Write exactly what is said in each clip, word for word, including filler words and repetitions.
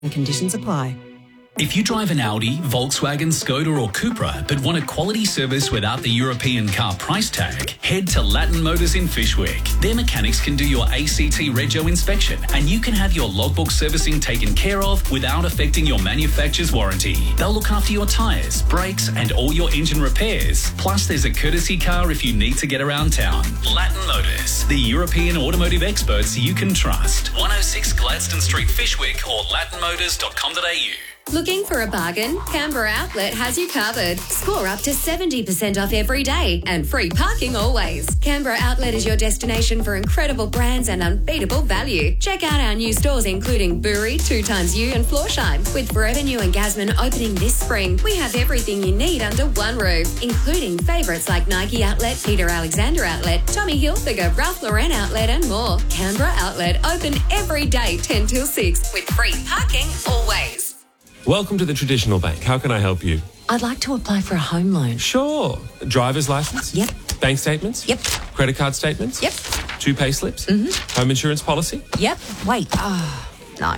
and conditions apply. If you drive an Audi, Volkswagen, Skoda or Cupra but want a quality service without the European car price tag, head to Latin Motors in Fyshwick. Their mechanics can do your A C T Rego inspection and you can have your logbook servicing taken care of without affecting your manufacturer's warranty. They'll look after your tyres, brakes and all your engine repairs. Plus there's a courtesy car if you need to get around town. Latin Motors, the European automotive experts you can trust. one oh six Gladstone Street, Fyshwick or latin motors dot com dot a u. Looking for a bargain? Canberra Outlet has you covered. Score up to seventy percent off every day and free parking always. Canberra Outlet is your destination for incredible brands and unbeatable value. Check out our new stores including Bury, Two Times U and Florsheim. With Forever New and Gasman opening this spring, we have everything you need under one roof, including favourites like Nike Outlet, Peter Alexander Outlet, Tommy Hilfiger, Ralph Lauren Outlet and more. Canberra Outlet open every day ten till six with free parking always. Welcome to the Traditional Bank. How can I help you? I'd like to apply for a home loan. Sure. Driver's license? Yep. Bank statements? Yep. Credit card statements? Yep. Two pay slips? Mm-hmm. Home insurance policy? Yep. Wait. Oh, no.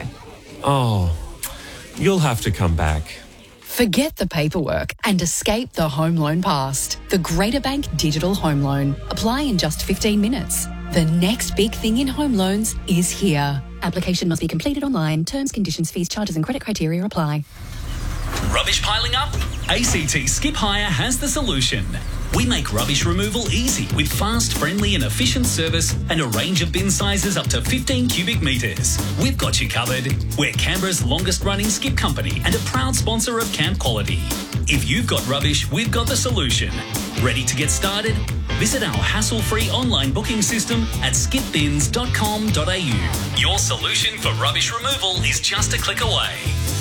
Oh, you'll have to come back. Forget the paperwork and escape the home loan past. The Greater Bank Digital Home Loan. Apply in just fifteen minutes. The next big thing in home loans is here. Application must be completed online. Terms, conditions, fees, charges and credit criteria apply. Rubbish piling up? A C T Skip Hire has the solution. We make rubbish removal easy with fast, friendly and efficient service and a range of bin sizes up to fifteen cubic metres. We've got you covered. We're Canberra's longest running skip company and a proud sponsor of Camp Quality. If you've got rubbish, we've got the solution. Ready to get started? Visit our hassle-free online booking system at skip bins dot com dot a u. Your solution for rubbish removal is just a click away.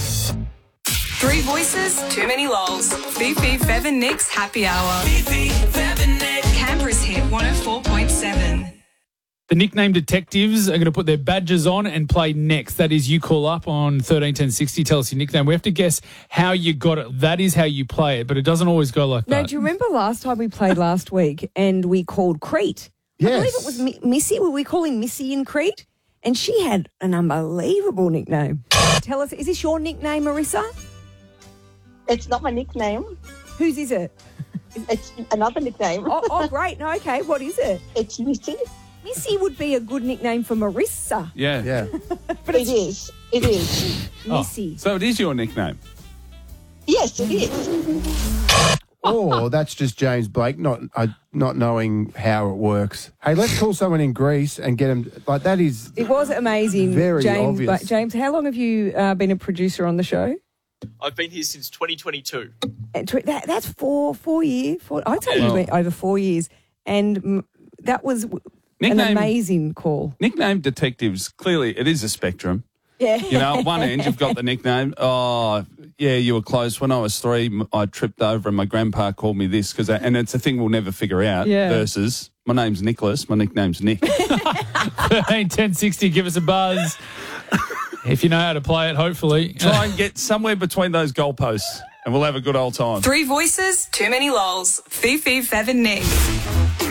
Three voices, too many lols. Fifi, Fev and Nick's Happy Hour. Fifi, Fev and Nick. Canberra's hit one oh four point seven. The nickname detectives are going to put their badges on and play next. That is, you call up on thirteen ten sixty, tell us your nickname. We have to guess how you got it. That is how you play it, but it doesn't always go like No, that. do you remember last time we played last week and we called Crete? Yes. I believe it was Mi- Missy. Were we calling Missy in Crete? And she had an unbelievable nickname. Tell us, is this your nickname, Marissa? It's not my nickname. Whose is it? It's another nickname. oh, oh, great. No, okay. What is it? It's Missy. Missy would be a good nickname for Marissa. Yeah. Yeah. But it is. It is. Missy. Oh, so it is your nickname? Yes, it is. Or that's just James Blake not uh, not knowing how it works. Hey, let's call someone in Greece and get him. Like, that is... It was amazing. Very James, obvious. But James, how long have you uh, been a producer on the show? I've been here since twenty twenty-two. And tw- that, that's four four year. Four, I'd say Yeah. you went over four years, and mm, that was w- an Nickname- amazing call. Nickname detectives, clearly it is a spectrum. Yeah. You know, at one end you've got the nickname, oh, yeah, you were close. When I was three, m- I tripped over and my grandpa called me this, cause I, and it's a thing we'll never figure out, Yeah. versus my name's Nicholas, my nickname's Nick. thirteen ten sixty, give us a buzz. If you know how to play it, hopefully. Try and get somewhere between those goalposts and we'll have a good old time. Three voices, too many lols. Fifi, Fev and Nick.